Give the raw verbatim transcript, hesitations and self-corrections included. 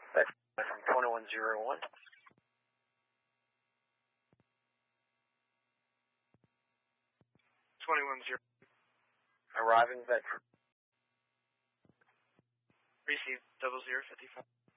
That's from twenty-one oh one. twenty-one zero. Arriving Bedford. Received double zero fifty-five.